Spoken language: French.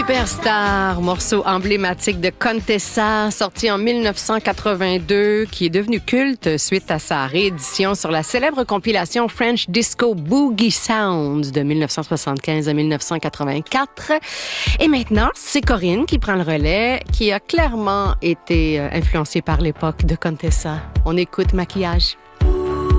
Superstar, morceau emblématique de Contessa, sorti en 1982, qui est devenu culte suite à sa réédition sur la célèbre compilation French Disco Boogie Sounds de 1975 à 1984. Et maintenant, c'est Corinne qui prend le relais, qui a clairement été influencée par l'époque de Contessa. On écoute Maquillage.